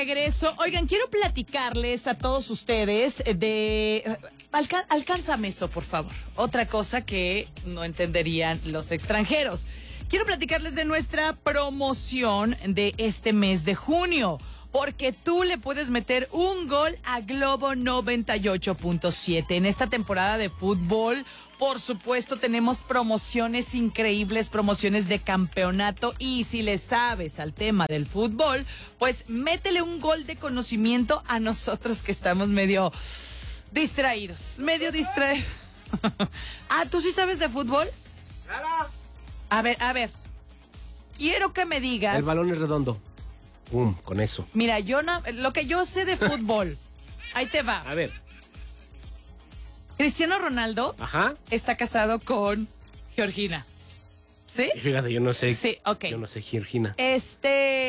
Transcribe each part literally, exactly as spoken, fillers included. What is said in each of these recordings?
regreso. Oigan, quiero platicarles a todos ustedes de... Alca- alcánzame eso, por favor. Otra cosa que no entenderían los extranjeros. Quiero platicarles de nuestra promoción de este mes de junio, porque tú le puedes meter un gol a Globo noventa y ocho punto siete. En esta temporada de fútbol, por supuesto, tenemos promociones increíbles, promociones de campeonato. Y si le sabes al tema del fútbol, pues métele un gol de conocimiento a nosotros que estamos medio distraídos, medio distraídos. Ah, ¿tú sí sabes de fútbol? ¡Claro! A ver, a ver. Quiero que me digas... El balón es redondo. Pum, con eso. Mira, yo no... Lo que yo sé de fútbol. Ahí te va. A ver. Cristiano Ronaldo Ajá. está casado con Georgina. ¿Sí? Y fíjate, yo no sé. Sí, ok. Yo no sé, Georgina. Este...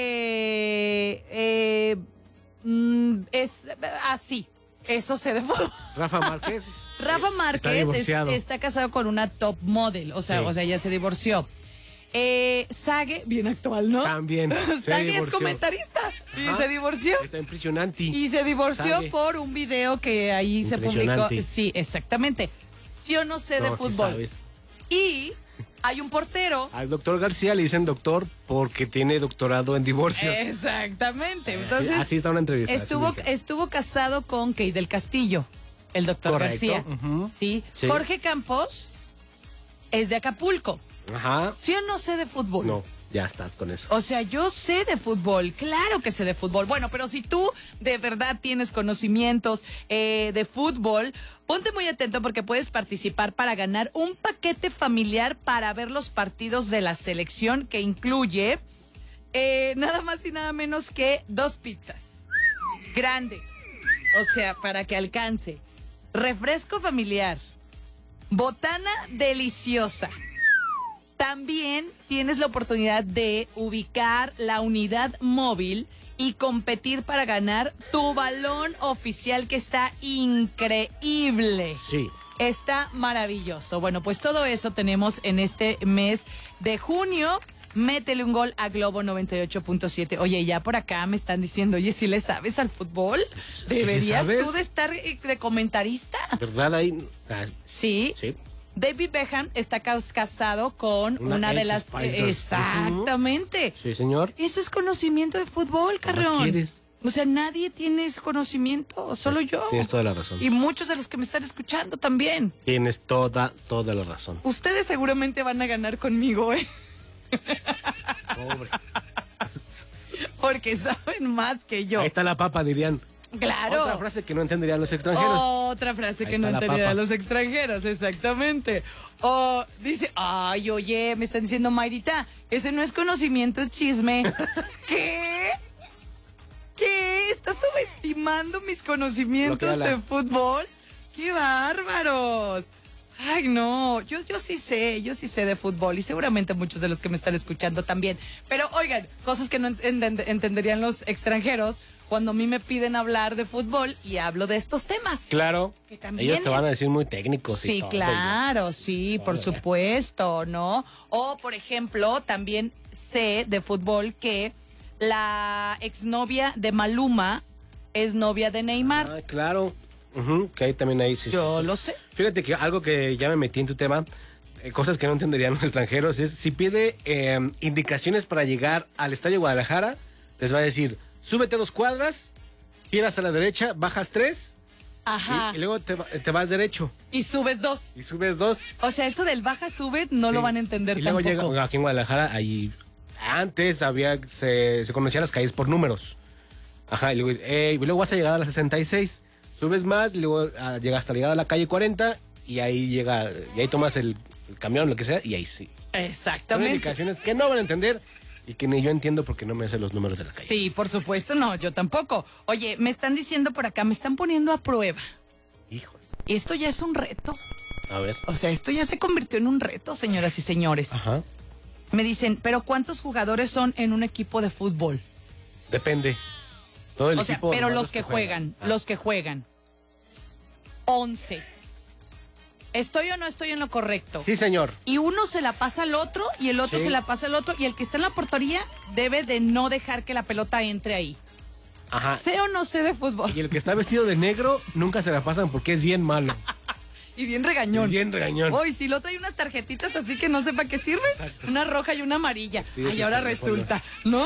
Eh, mm, es así. Eso sé de fútbol. Rafa Márquez. Rafa Márquez está divorciado. es- está casado con una top model. O sea, Sí. o sea, ya se divorció. Eh, Sage, bien actual, ¿no? También. se Sage es divorció. comentarista y Ajá. se divorció. Está impresionante. Y se divorció Sage. por un video que ahí se publicó. Impresionante. Sí, exactamente. Sí o no sé de No, sí fútbol. sabes. Y hay un portero. Al doctor García le dicen doctor porque tiene doctorado en divorcios. Exactamente. Entonces, así está una entrevista. estuvo, así me dijeron. estuvo casado con Key del Castillo, el doctor Correcto, García. ujú. Sí. Sí. Jorge Campos es de Acapulco. Ajá. ¿Sí o no sé de fútbol? No, ya estás con eso. O sea, yo sé de fútbol, claro que sé de fútbol. Bueno, pero si tú de verdad tienes conocimientos eh, de fútbol, ponte muy atento porque puedes participar para ganar un paquete familiar para ver los partidos de la selección que incluye eh, nada más y nada menos que dos pizzas grandes. O sea, para que alcance. Refresco familiar. Botana deliciosa. También tienes la oportunidad de ubicar la unidad móvil y competir para ganar tu balón oficial, que está increíble. Sí. Está maravilloso. Bueno, pues todo eso tenemos en este mes de junio. Métele un gol a Globo noventa y ocho punto siete. Oye, ya por acá me están diciendo, oye, ¿sí le sabes al fútbol? Es que sí ¿Deberías sabes. tú de estar eh, de comentarista? ¿Verdad? Ahí. Ah, Sí. sí. David Beckham está cas- casado con una, Una de ex las... Spice eh, Girls. exactamente. Sí, señor. Eso es conocimiento de fútbol, ¿Qué más Carreón. quieres? O sea, nadie tiene ese conocimiento, solo Tienes- yo. Tienes toda la razón. Y muchos de los que me están escuchando también. Tienes toda, toda la razón. Ustedes seguramente van a ganar conmigo, ¿eh? Pobre. Porque saben más que yo. Ahí está la papa, dirían. Claro. Otra frase que no entenderían los extranjeros. Otra frase Ahí que está no la entenderían papa. los extranjeros, exactamente. O dice, ay, oye, me están diciendo, Mayrita, ese no es conocimiento, es chisme. ¿Qué? ¿Qué? ¿Estás subestimando mis conocimientos Bloqueala. de fútbol? ¡Qué bárbaros! Ay, no, yo, yo sí sé, yo sí sé de fútbol y seguramente muchos de los que me están escuchando también. Pero oigan, cosas que no enten- entenderían los extranjeros cuando a mí me piden hablar de fútbol y hablo de estos temas. Claro. Que también Ellos te van a decir muy técnicos. y Sí, todo, claro, sí, por Órale. supuesto, ¿no? O, por ejemplo, también sé de fútbol que la exnovia de Maluma es novia de Neymar. Ah, claro. Ujú, que ahí también ahí sí. Yo lo sé. Fíjate que algo que ya me metí en tu tema, eh, cosas que no entenderían los extranjeros, es si pide eh, indicaciones para llegar al Estadio Guadalajara, les va a decir, súbete dos cuadras, giras a la derecha, bajas tres, Ajá. y, y luego te, va- te vas derecho Y subes dos. y subes dos. O sea, eso del baja, sube, no Sí. lo van a entender Y luego tampoco. llega aquí en Guadalajara, ahí antes había, se, se conocían las calles por números. Ajá, y luego, eh, y luego vas a llegar a la sesenta y seis, subes más, y luego ah, llegas hasta llegar a la calle cuarenta, y ahí llega, y ahí tomas el, el camión, lo que sea, y ahí sí. Son Exactamente. indicaciones que no van a entender y que ni yo entiendo porque no me hacen los números de la calle. Sí, por supuesto, no, yo tampoco. Oye, me están diciendo por acá, me están poniendo a prueba. Hijo. Esto ya es un reto. A ver. O sea, esto ya se convirtió en un reto, señoras y señores. Ajá. Me dicen, ¿pero cuántos jugadores son en un equipo de fútbol? Depende. Todo el O sea, equipo. pero nomás los que juegan, Ah. los que juegan. Once. ¿Estoy o no estoy en lo correcto? Sí, señor. Y uno se la pasa al otro y el otro Sí. se la pasa al otro y el que está en la portería debe de no dejar que la pelota entre ahí. Ajá. Sé o no sé de fútbol. Y el que está vestido de negro nunca se la pasan porque es bien malo. Y bien regañón. Y bien regañón. Uy, si lo trae unas tarjetitas así que no sé para qué sirven. Exacto. Una roja y una amarilla. Sí, Ay, sí, ahora sí, resulta, ¿no?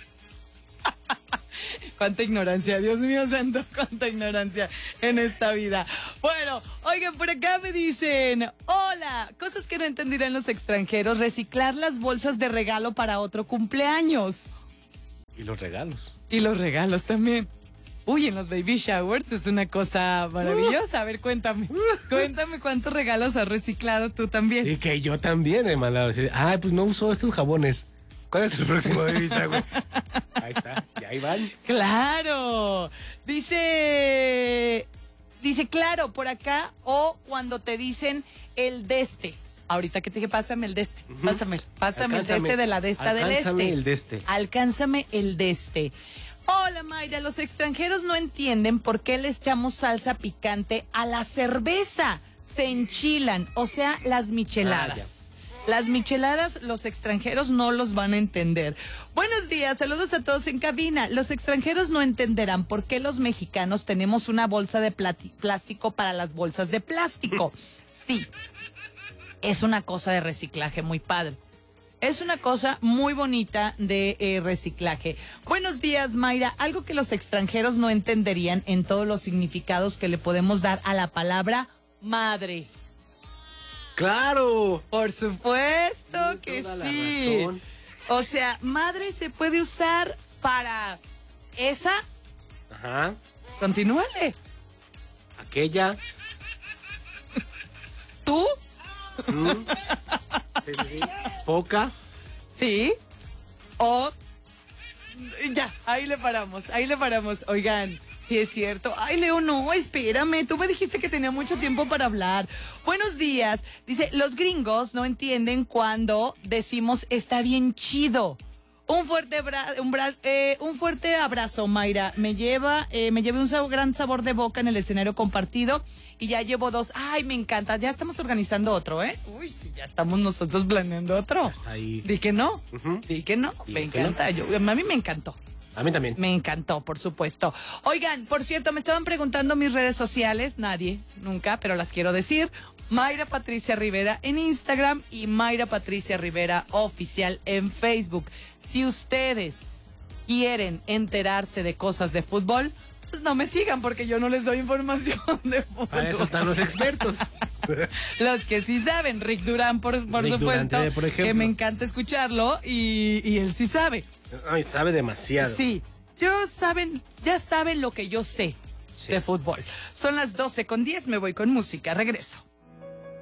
Cuánta ignorancia, Dios mío santo, cuánta ignorancia en esta vida. Bueno, oigan, por acá me dicen, hola, cosas que no entenderán los extranjeros, reciclar las bolsas de regalo para otro cumpleaños. Y los regalos. Y los regalos también. Uy, en los baby showers es una cosa maravillosa. A ver, cuéntame. Cuéntame cuántos regalos has reciclado tú también. Y que yo también he mandado. Ay, pues no uso estos jabones. ¿Cuál es el próximo baby shower? Ahí está, y ahí van. ¡Claro! Dice, dice, claro, por acá, o cuando te dicen el deste. Ahorita que te dije, pásame el deste, uh-huh. pásame, pásame Alcánzame, el deste de la desta del este. Alcánzame el deste. Alcánzame el deste. Hola, Mayra, los extranjeros no entienden por qué le echamos salsa picante a la cerveza. Se enchilan, o sea, las micheladas. Ah, Las micheladas, los extranjeros no los van a entender. Buenos días, saludos a todos en cabina. Los extranjeros no entenderán por qué los mexicanos tenemos una bolsa de plástico para las bolsas de plástico. Sí, es una cosa de reciclaje muy padre. Es una cosa muy bonita de eh, reciclaje. Buenos días, Mayra. Algo que los extranjeros no entenderían en todos los significados que le podemos dar a la palabra madre. ¡Claro! Por supuesto que sí. O sea, madre se puede usar para esa. Ajá. Continúale. Aquella. ¿Tú? Mm. Sí, sí, sí. Poca. Sí. O. Ya, ahí le paramos, ahí le paramos. Oigan, sí es cierto. Ay, Leo, no, espérame. Tú me dijiste que tenía mucho tiempo para hablar. Buenos días. Dice, los gringos no entienden cuando decimos está bien chido. Un fuerte, bra un, bra eh, un fuerte abrazo, Mayra. Me lleva, eh, me llevé un sab gran sabor de boca en el escenario compartido y ya llevo dos. Ay, me encanta. Ya estamos organizando otro, ¿eh? Uy, sí, ya estamos nosotros planeando otro. Hasta ahí. Di que no. Uh-huh. Di que no. Di me que encanta. no. Yo, a mí me encantó. A mí también. Me encantó, por supuesto. Oigan, por cierto, me estaban preguntando mis redes sociales. Nadie, nunca, pero las quiero decir. Mayra Patricia Rivera en Instagram y Mayra Patricia Rivera Oficial en Facebook. Si ustedes quieren enterarse de cosas de fútbol, pues no me sigan porque yo no les doy información de fútbol. Para eso están los expertos. Los que sí saben, Rick Durán, por, por Rick supuesto, Durante, por ejemplo. que me encanta escucharlo y, y él sí sabe. Ay, sabe demasiado. Sí, yo saben, ya saben lo que yo sé sí. de fútbol. Son las doce con diez, me voy con música, regreso.